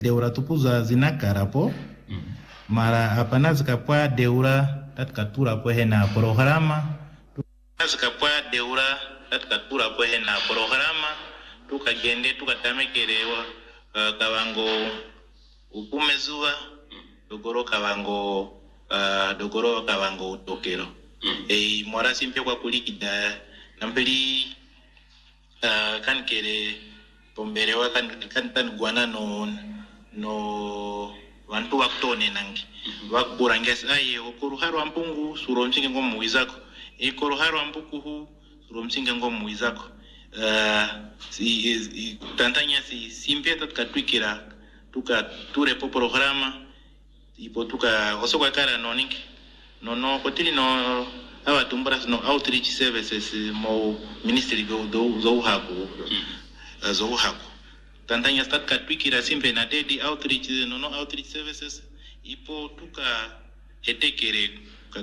deura tupuza zinakara po mara apana zikapwa deura tatkatura po hena programa zikapwa deura tatkatura po hena programa tukagende tukatamekelewa kawango ukumezuwa dogoro kawango utokero mora simpe kwa kulikida nampeli kankere pombelewa kan gwana no wantu waktone nangi wakuranges aye okuruharo ampungu suro msinge ngomu wizako koruharo ampukuhu suro msinge ngomu wizako tantanya simpe tatkatwikira tuka ture po programa ipo tuka osokwa kara noninki no kotili no awa tumbras no outreach services mo ministry zo haku tantanya stat katwikira simpe na dedi outreach no outreach services ipo tuka hetekere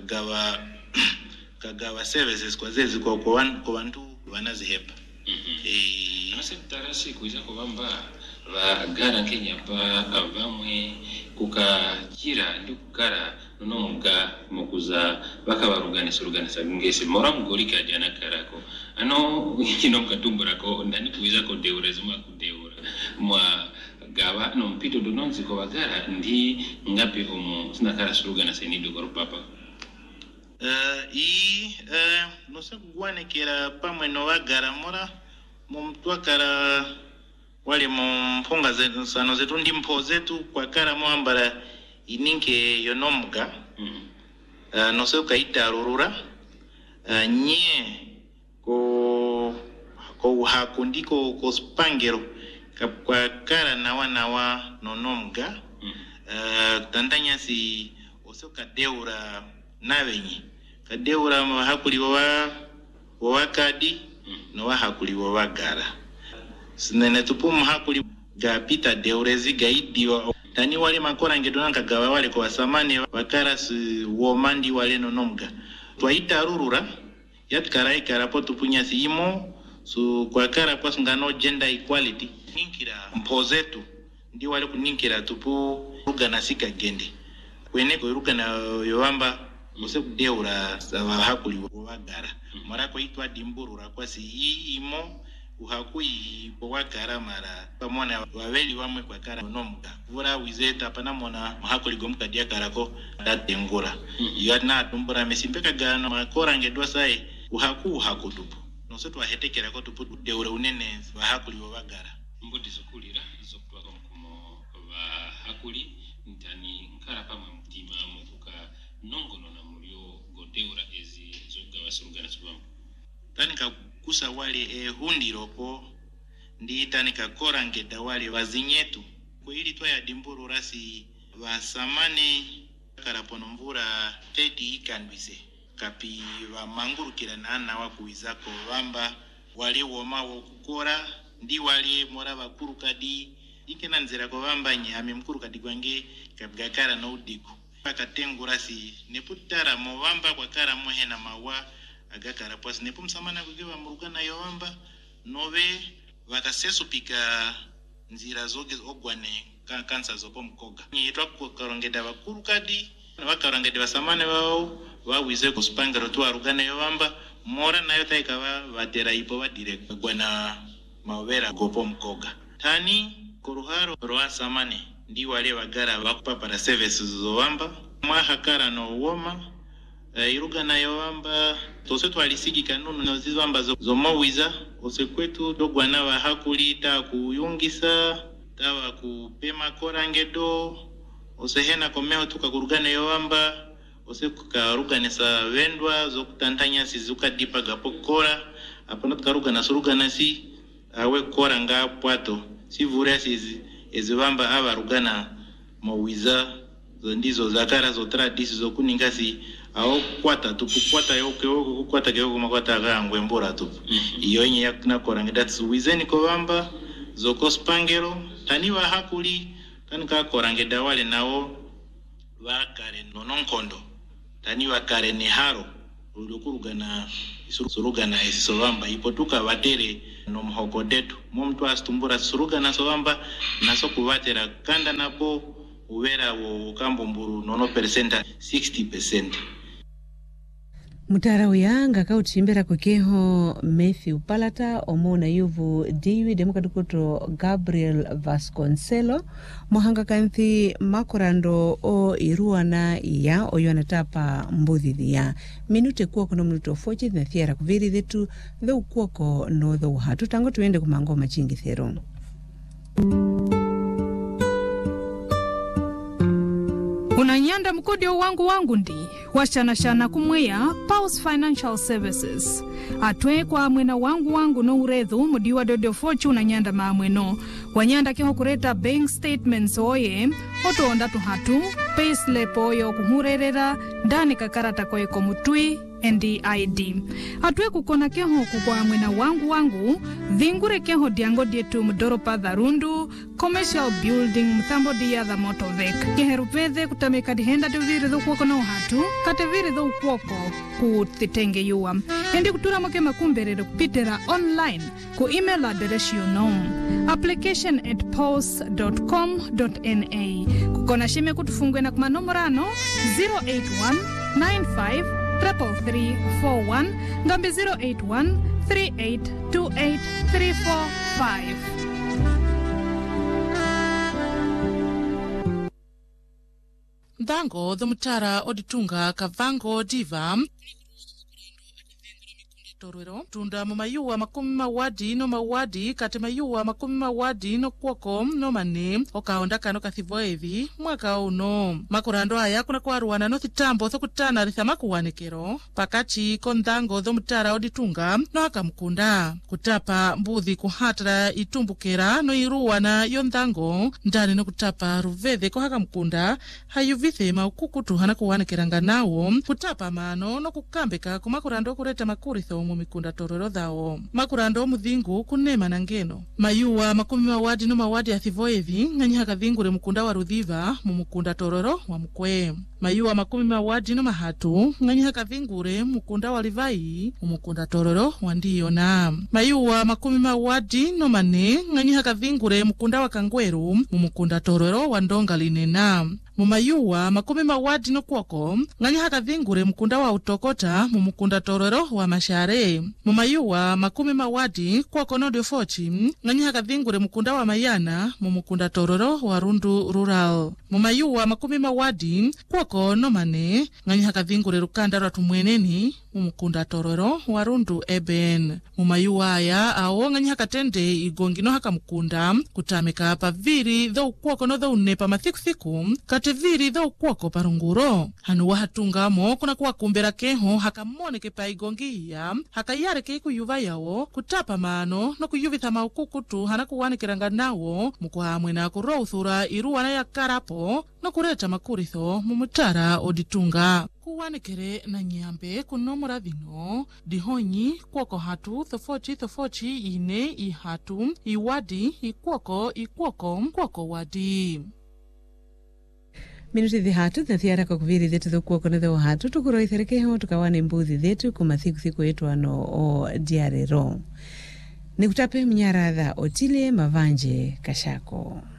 kagawa services kwa zezi kwa wantu wanazihepa Nasitara siku iza kubamba bagara Kenya pa abamwe kukakira ndi kukara nonomuga mukuza bakabaruganisa ngese mora mugorika jana karako kino mkatumburako ndani kuiza ko deura zuma kudeura mwa gawa no mpito dononzi ko bagara ndi ngapi omu sinakara surugana senido ko papa no se gwane kera pamwe no wagara mora mumtwakara wale mumpunga zano zetu ndi mpo zetu kwa kara mwambara ininke yonomuga no se ukaita rurura nye ko hakundiko ko spangero kwa kara nawa nonomuga tandanya si osoka deura nawenyi kadeura mahakuli wa kadi no wahakuli wa wagara sinene tupu mahakuli ga pita deurezi gaidiwa tani wale makora ngedona kagawa wale kwa samane wakara womandi wale nonomga twaita rurura yatkarai karapo tupunya siimo su kwa karapo ngano gender equality ninkira mpozetu ndi wale kuninkira tupu rugana sika gende kwene ko rugana yowamba muse kudeura hakuli wagara marako itwa dimburura kwasi imo uhakui wagara mara pamona waweli wamwe kwa kara nomuga vura wizeta pana mona mahakuli gomka dia karako datengura yana tumbura mesimpeka gano makora ngedwa sai uhaku tupu nosetu ahetekera ko tupu deura unene wahakuli wagara mbudi zokulira zokutwa komo hakuli ntani nkara pamwe mtima mukuka nongono na mulio godeura ezi zoga wasurugana subamba tanika kusa wale hundiropo ndi tanika korangeda wale wazinyetu ko ili twaya dimburu rasi wasamane karapono mvura tedi ikandwise kapi wa mangurukira nana wakuizako wamba wale woma wokukora ndi wale mora bakurukadi ikena nzira ko wamba nyame mkurukadi gwange kabgakara no udiku pakatengurasi neputara movamba kwa kara mohena mawa agakara pos nepumsamana kugewa murugana yowamba nove vatasesu pika nzira zoge ogwane kansa zopo mkoga yitwa kukarongeda bakuru kadi bakarongeda basamane wao wawize kuspangero tu arugana yowamba mora nayo taika vatera ipo va direct gwana mawera gopo mkoga tani koruharo roa samane ndi wale wagara bakupapara services zowamba mwahakara no woma iruga nayo wamba tose twalisigi kanunu nozizwamba zomowiza osekwetu dogwana wa hakuli ta kuyungisa tawa kupema korangedo osehena komeo tukakurugana yo wamba osekukaruganisa wendwa zokutantanya sizuka dipa gapokora apana tukarugana surugana si awe koranga pwato sivura sizi eziwamba abarugana mowiza zondizo zakara zo tradisi zo kuningasi au kwata tukukwata yoko kukwata kego makwata gangwe mbora tupu iyo yenye yakna korangeda tsuwizeni ko bamba zoko spangero taniwa hakuli tanika korangeda wale nao wakare nononkondo taniwa kare ni haro ulokurugana surugana isovamba ipotuka vatere no mhokodetu mumtu astumbura surugana sovamba naso kuvatera kanda napo uvera wo kambomburu nono % 60%. Mutara uyanga kautimbera kukeho Matthew Palata omona yuvu David Mukatukoto Gabriel Vasconcelo mohanga kanthi makorando o iruana ya oyonatapa mbudhi ya minute kuoko no minuto 40 na thiara kuviri dhetu dhau kuoko no dhau hatu tango tuende kumangoma chingi thero. Unanyanda mkodio wangu ndi washana kumweya Pulse Financial Services atwe kwa mwena wangu no uredhu mudiwa dodo fochu unanyanda maamweno wanyanda keho kureta bank statements oye otoonda tuhatu payslip oyo kumurerera ndani kakarata koe komutui NDID atwe kukona keho kukwa mwena wangu dhingure keho diango dietu mdoropa dharundu commercial building mthambo dia dha motovek keherupethe kutameka dihenda devire dho kuoko no hatu katevire dho kuoko kutitenge yuwa endi kutura moke makumberere kupitera online ku email address application@pulse.com.na kukona shime kutufungwe na kumanomorano 081953341 ngambi 08138283445. Ndango dhomutara oditunga kavango diva torero tunda mumayuwa makumi mawadi kati mayuwa makumi mawadi no kuoko no mane okaonda kano kathivo evi mwaka uno makurando aya kuna kwaruana no thitambo thokutana rithama kuwanekero pakati kondango dhomutara oditunga no akamkunda kutapa mbudhi kuhatara itumbukera no iruwana yondango ndani no kutapa ruvedhe ko hakamkunda hayuvithe maukukutu hana kuwanekeranga nawo kutapa mano no kukambeka kumakurando kureta makuritho mumikunda torero dhao makurando mudhingu kunema na ngeno mayuwa makumi mawadi no mawadi athivoevi nganyaka dhingure mukunda wa rudhiva mumukunda torero wa mkwe mayuwa makumi mawadi no mahatu nganyaka dhingure mukunda wa livai mumukunda torero wa ndiyo na mayuwa makumi mawadi no mane nganyaka dhingure mukunda wa kangweru mumukunda torero wa ndonga linena mumayuwa makumi mawadi no kuoko nganyaka dhingure mukunda wa utokota mumukunda torero wa mashare mumayuwa makumi mawadi kuoko no defochi nganyaka dhingure mukunda wa mayana mumukunda torero wa rundu rural mumayuwa makumi mawadi kuoko no mane nganyaka dhingure rukanda rwa tumweneni mumukunda torero wa rundu eben mumayuwa aya awo nganyaka tende igongi no haka mukunda kutameka paviri dho kuoko no dho unepa mathikuthiku kateviri dho kuoko parunguro hanu wahatungamo kuna kuwakumbera keho hakamoneke pa igongi ya hakayare ke kuyuva yawo kutapa mano no kuyuvitha maukukutu hana kuwanekeranga nawo mukuhamwe na kurouthura iruwana ya karapo no kureta makuritho mumutara oditunga kuwanekere na nyambe kunomora vino dihonyi kuoko hatu thofochi ine ihatu iwadi ikuoko wadi minuti dhihatu dhathiara kwa kuviri dhetu dhokuoko na dho hatu tukuroitherekeho tukawane mbuzi dhetu kumathiku yetu ano o diarero nikutape mnyaradha Otile Mavanje Kashako.